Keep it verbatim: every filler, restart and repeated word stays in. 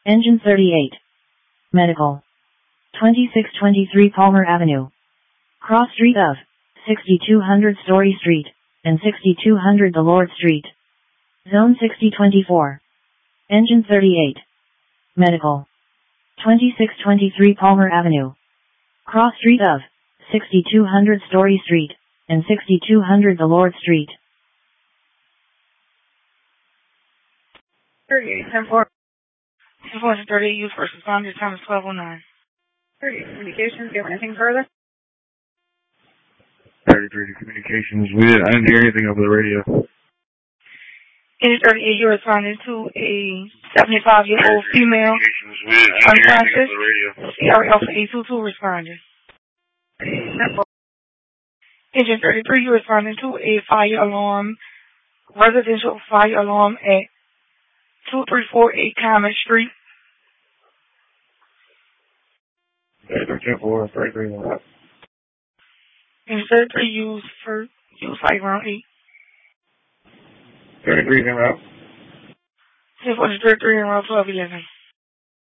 Engine thirty-eight. Medical. twenty-six twenty-three Palmer Avenue. Cross street of sixty-two hundred Story Street and sixty-two hundred The Lord Street. Zone sixty twenty-four. Engine thirty-eight. Medical. twenty-six twenty-three Palmer Avenue. Cross street of sixty-two hundred Story Street and sixty-two hundred The Lord Street. thirty-eight, ten four. ten four thirty-eight, use first responder, time is twelve oh nine. thirty-eight, communications, do you have anything further? thirty-three to communications, we didn't, I didn't hear anything over the radio. Engine thirty-eight, you're responding to a seventy-five-year-old female unconscious C R Alpha eight two two responding. Engine thirty-three, you're responding to a fire alarm, residential fire alarm at two three four eight Common Street. ten four, thirty-three, Engine thirty-three, use for use fire around eight. thirty-three, ten out. ten four thirty-three, around twelve eleven.